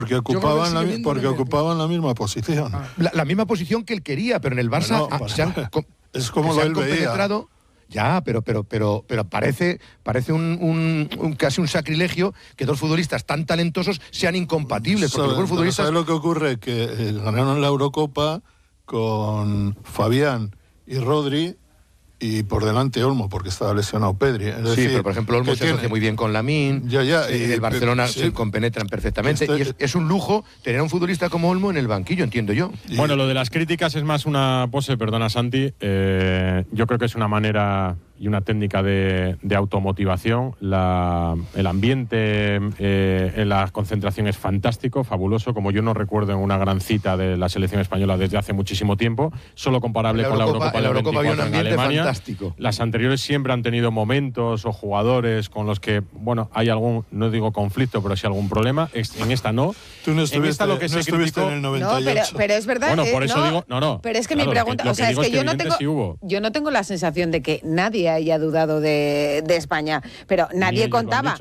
Porque ocupaban la misma posición. La misma posición que él quería, pero en el Barça es como lo él veía. Ya, pero parece casi un sacrilegio que dos futbolistas tan talentosos sean incompatibles. Porque los futbolistas... ¿Sabes lo que ocurre? Que ganaron la Eurocopa con Fabián y Rodri, y por delante Olmo, porque estaba lesionado Pedri. Es decir, pero por ejemplo Olmo se asocia muy bien con Lamine, el Barcelona se compenetran perfectamente, y es un lujo tener a un futbolista como Olmo en el banquillo, entiendo yo. Bueno, lo de las críticas es más una pose, perdona Santi, yo creo que es una manera y una técnica de automotivación. El ambiente en la concentración es fantástico, fabuloso, como yo no recuerdo en una gran cita de la selección española desde hace muchísimo tiempo, solo comparable con la Eurocopa de 24 en Alemania. Fantástico. Las anteriores siempre han tenido momentos o jugadores con los que, bueno, hay algún, no digo conflicto, pero sí algún problema. En esta no. Tú no estuviste, en esta lo que se criticó, en el 98. No, pero es verdad. Bueno, por eso digo, Pero es que mi pregunta, o sea, es que yo no tengo la sensación de que nadie haya dudado de España, pero nadie contaba,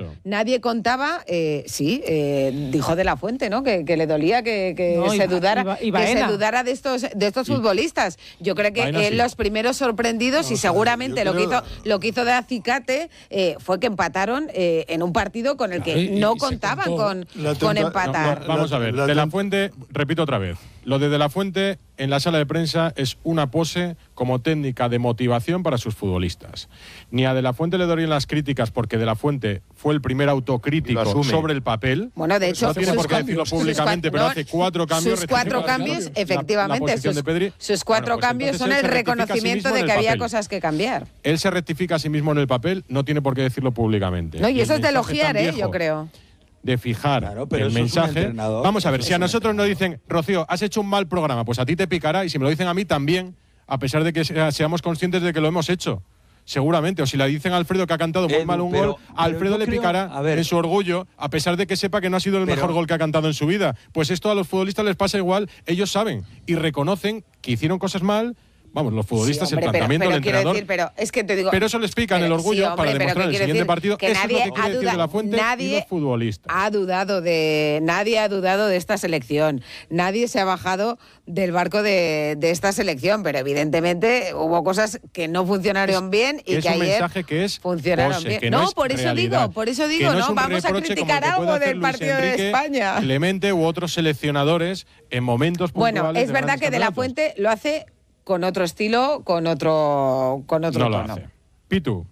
dijo De La Fuente, ¿no? Que le dolía que se dudara de estos futbolistas. Yo creo que los primeros sorprendidos, y seguramente lo que hizo de acicate fue que empataron en un partido con el que no contaban con empatar. Vamos a ver, De La Fuente, repito otra vez, lo de La Fuente en la sala de prensa es una pose como técnica de motivación para sus futbolistas. Ni a De La Fuente le doy las críticas porque De La Fuente fue el primer autocrítico sobre el papel. Bueno, de hecho, no tiene por qué decirlo públicamente, pero hace 4 cambios. Sus 4 cambios, efectivamente, sus 4 cambios son el reconocimiento de que había cosas que cambiar. Él se rectifica a sí mismo en el papel, no tiene por qué decirlo públicamente. No, y eso es de elogiar, yo creo. De fijar el mensaje. Vamos a ver, si a nosotros nos dicen, Rocío, has hecho un mal programa, pues a ti te picará, y si me lo dicen a mí también, a pesar de que seamos conscientes de que lo hemos hecho. Seguramente, o si le dicen a Alfredo que ha cantado muy mal un gol, a Alfredo le picará en su orgullo, a pesar de que sepa que no ha sido el mejor gol que ha cantado en su vida. Pues esto a los futbolistas les pasa igual, ellos saben y reconocen que hicieron cosas mal. Vamos, los futbolistas, el planteamiento del entrenador. Pero eso les pica en el orgullo para demostrar en el siguiente partido. Que eso nadie es lo que quiere decir De La Fuente y los futbolistas. Nadie ha dudado de esta selección. Nadie se ha bajado del barco de esta selección, pero evidentemente hubo cosas que no funcionaron bien y que ayer funcionaron bien. No, por eso digo, no vamos a criticar algo del partido de España. Clemente u otros seleccionadores en momentos puntuales. Bueno, es verdad que De La Fuente lo hace con otro estilo, con otro tono. Lo hace. Pitu.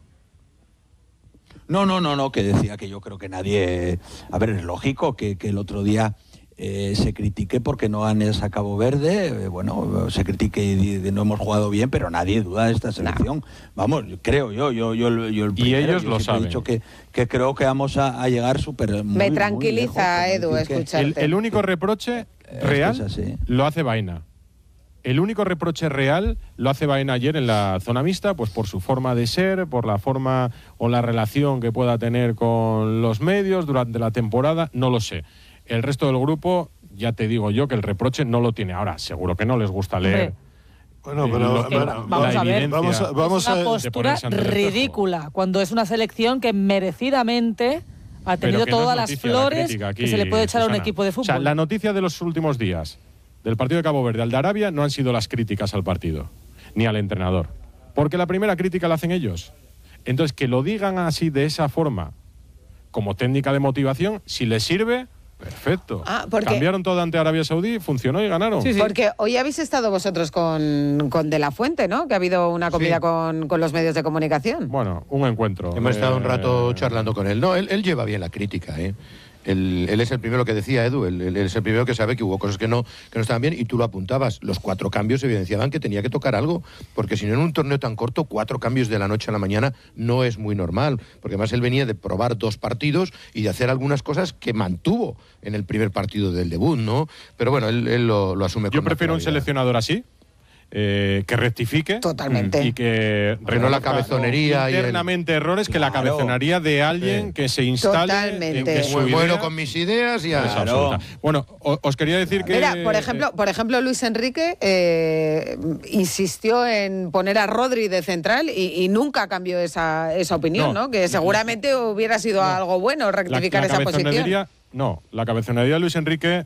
No, que decía que yo creo que nadie... A ver, es lógico que el otro día se critique porque no han a Cabo Verde, se critique y no hemos jugado bien, pero nadie duda de esta selección. Vamos, creo yo el primero, y ellos lo saben. He dicho que creo que vamos a llegar súper... Me tranquiliza, muy lejos, Edu, escucharte. El único reproche real lo hace Baena. El único reproche real lo hace Baena ayer en la zona mixta, pues por su forma de ser, por la forma o la relación que pueda tener con los medios durante la temporada, no lo sé. El resto del grupo, ya te digo yo que el reproche no lo tiene. Ahora, seguro que no les gusta leer. Bueno, pero vamos a ver. Vamos es una postura ridícula, cuando es una selección que merecidamente ha tenido todas las flores que se le puede echar a un equipo de fútbol. O sea, la noticia de los últimos días del partido de Cabo Verde al de Arabia no han sido las críticas al partido, ni al entrenador. Porque la primera crítica la hacen ellos. Entonces, que lo digan así, de esa forma, como técnica de motivación, si les sirve, perfecto. Cambiaron todo ante Arabia Saudí, funcionó y ganaron. Sí. Porque hoy habéis estado vosotros con De La Fuente, ¿no? Que ha habido una comida con los medios de comunicación. Bueno, un encuentro. Hemos estado un rato charlando con él. No, él lleva bien la crítica, Él es el primero que decía, Edu, él es el primero que sabe que hubo cosas que no estaban bien, y tú lo apuntabas. Los 4 cambios evidenciaban que tenía que tocar algo, porque si no, en un torneo tan corto, 4 cambios de la noche a la mañana no es muy normal, porque además él venía de probar 2 partidos y de hacer algunas cosas que mantuvo en el primer partido del debut, ¿no? Pero bueno, él lo asume. Yo prefiero un seleccionador así, que rectifique totalmente y que no la cabezonería internamente errores, que la cabezonería de alguien que se instale totalmente. En que su idea muero con mis ideas y Bueno, os quería decir que... Mira, por ejemplo, Luis Enrique insistió en poner a Rodri de central y nunca cambió esa opinión, ¿no? Que seguramente hubiera sido algo bueno rectificar esa posición. No, la cabezonería de Luis Enrique